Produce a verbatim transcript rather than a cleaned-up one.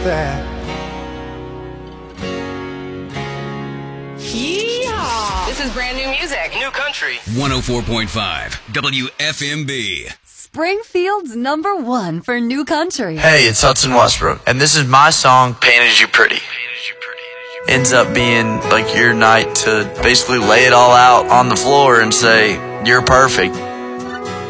that. Yeehaw! This is brand new music. New country. one oh four point five W F M B. Springfield's number one for new country. Hey, it's Hudson Westbrook, and this is my song, Painted You Pretty. Ends up being like your night to basically lay it all out on the floor and say, you're perfect.